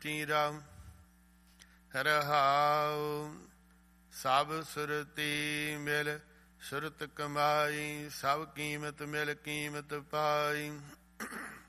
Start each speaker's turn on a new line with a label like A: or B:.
A: ਚੀਰਾ ਰਹਾਉ। ਸਭ ਸੁਰਤੀ ਮਿਲ ਸੁਰਤ ਕਮਾਈ, ਸਭ ਕੀਮਤ ਮਿਲ ਕੀਮਤ ਪਾਈ।